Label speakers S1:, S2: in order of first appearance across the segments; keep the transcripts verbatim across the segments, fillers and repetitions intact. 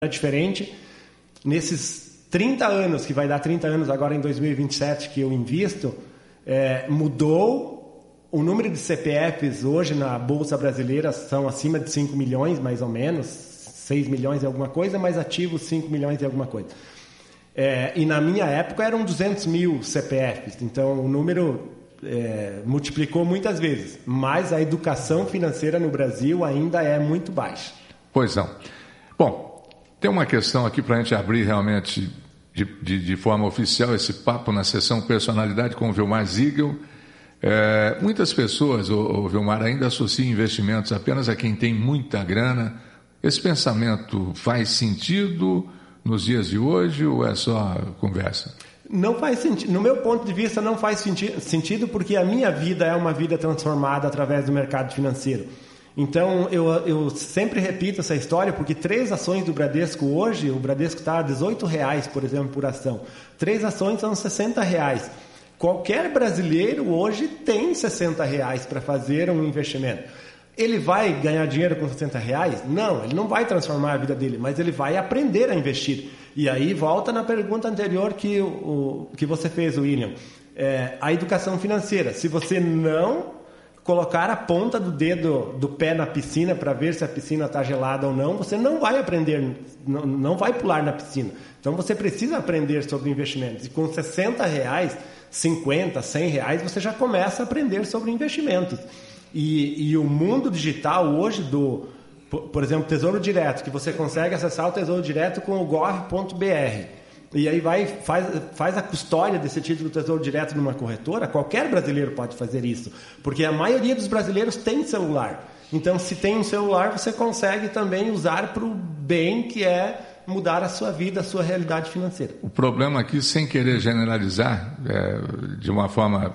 S1: diferente. Nesses trinta anos, que vai dar trinta anos agora em dois mil e vinte e sete que eu invisto, é, mudou o número de C P Fs hoje na Bolsa Brasileira, são acima de cinco milhões, mais ou menos, seis milhões e alguma coisa, mas ativos cinco milhões e alguma coisa. É, e na minha época eram duzentos mil C P Fs, então o número é, multiplicou muitas vezes, mas a educação financeira no Brasil ainda é muito baixa.
S2: Pois não. Bom, tem uma questão aqui para a gente abrir realmente de, de, de forma oficial esse papo na sessão Personalidade com o Vilmar Ziegel. É, muitas pessoas, o, o Vilmar, ainda associam investimentos apenas a quem tem muita grana. Esse pensamento faz sentido nos dias de hoje ou é só conversa?
S1: Não faz sentido. No meu ponto de vista, não faz senti- sentido porque a minha vida é uma vida transformada através do mercado financeiro. Então, eu, eu sempre repito essa história, porque três ações do Bradesco hoje, o Bradesco está a dezoito reais, por exemplo, por ação. Três ações são sessenta reais. Qualquer brasileiro hoje tem sessenta reais para fazer um investimento. Ele vai ganhar dinheiro com sessenta reais? Não, ele não vai transformar a vida dele, mas ele vai aprender a investir. E aí volta na pergunta anterior que, o, que você fez, William. É, a educação financeira. Se você não colocar a ponta do dedo do pé na piscina para ver se a piscina está gelada ou não, você não vai aprender, não, não vai pular na piscina. Então você precisa aprender sobre investimentos. E com sessenta reais, cinquenta, cem reais, você já começa a aprender sobre investimentos. E, e o mundo digital hoje do, por, por exemplo, Tesouro Direto, que você consegue acessar o Tesouro Direto com o gov ponto b r. E aí vai, faz, faz a custódia desse título do Tesouro Direto numa corretora. Qualquer brasileiro pode fazer isso, porque a maioria dos brasileiros tem celular. Então, se tem um celular, você consegue também usar para o bem, que é mudar a sua vida, a sua realidade financeira. O
S2: problema aqui, sem querer generalizar, é, de uma forma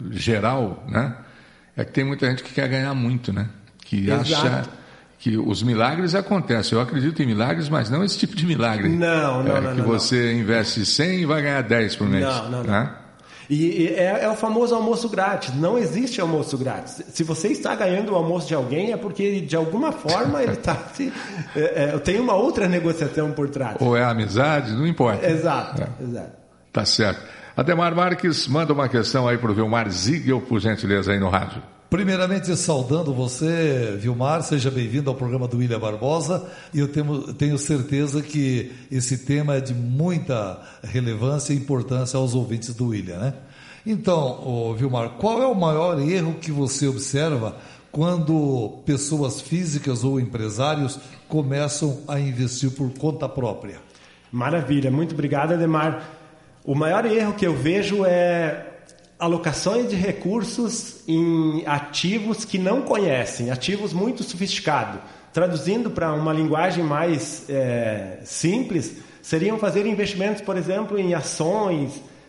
S2: geral, né, é que tem muita gente que quer ganhar muito, né? Que
S1: Exato.
S2: acha que os milagres acontecem. Eu acredito em milagres, mas não esse tipo de milagre.
S1: Não, não,
S2: é,
S1: não.
S2: Que
S1: não,
S2: você
S1: não.
S2: investe cem e vai ganhar dez por mês.
S1: Não, não, não.
S2: Né?
S1: E, e é, é o famoso almoço grátis. Não existe almoço grátis. Se você está ganhando o almoço de alguém, é porque de alguma forma ele está... Se, é, é, tem uma outra negociação por trás.
S2: Ou é amizade, não importa.
S1: Exato,
S2: é.
S1: exato.
S2: Tá certo. Ademar Marques, manda uma questão aí para o Vilmar Ziegel, por gentileza, aí no rádio.
S3: Primeiramente, saudando você, Vilmar, seja bem-vindo ao programa do William Barbosa, e eu tenho, tenho certeza que esse tema é de muita relevância e importância aos ouvintes do William, né? Então, oh, Vilmar, qual é o maior erro que você observa quando pessoas físicas ou empresários começam a investir por conta própria?
S1: Maravilha, muito obrigado, Ademar. O maior erro que eu vejo é alocações de recursos em ativos que não conhecem, ativos muito sofisticados. Traduzindo para uma linguagem mais é, simples, seriam fazer investimentos, por exemplo, em ações,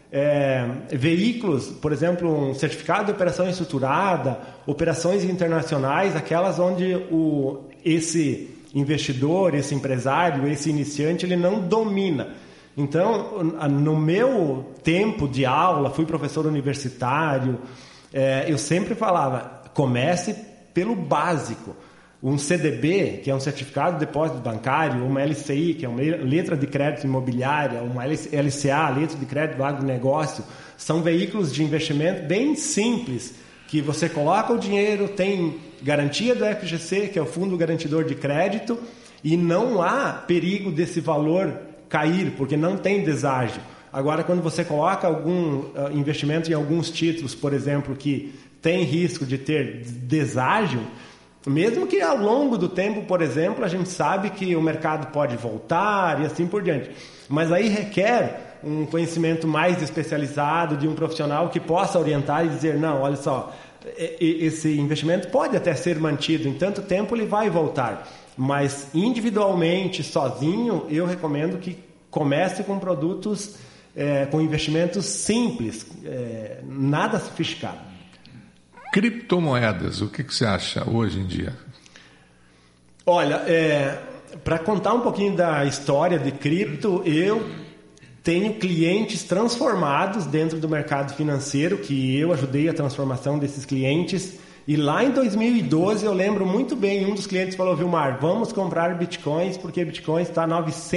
S1: é, veículos, por exemplo, um certificado de operação estruturada, operações internacionais, aquelas onde o, esse investidor, esse empresário, esse iniciante, ele não domina. Então, no meu tempo de aula, fui professor universitário, é, eu sempre falava, comece pelo básico. Um C D B, que é um certificado de depósito bancário, uma L C I, que é uma letra de crédito imobiliária, uma L C A, letra de crédito do agronegócio, são veículos de investimento bem simples, que você coloca o dinheiro, tem garantia do F G C, que é o Fundo Garantidor de Crédito, e não há perigo desse valor cair, porque não tem deságio. Agora, quando você coloca algum uh, investimento em alguns títulos, por exemplo, que tem risco de ter deságio, mesmo que ao longo do tempo, por exemplo, a gente sabe que o mercado pode voltar e assim por diante. Mas aí requer um conhecimento mais especializado de um profissional que possa orientar e dizer, não, olha só, esse investimento pode até ser mantido, em tanto tempo ele vai voltar. Mas individualmente, sozinho, eu recomendo que comece com produtos, é, com investimentos simples, é, nada sofisticado.
S2: Criptomoedas, o que, que você acha hoje em dia?
S1: Olha, é, para contar um pouquinho da história de cripto, eu tenho clientes transformados dentro do mercado financeiro, que eu ajudei a transformação desses clientes E lá em dois mil e doze, eu lembro muito bem, um dos clientes falou, Vilmar, vamos comprar bitcoins, porque bitcoin está novecentos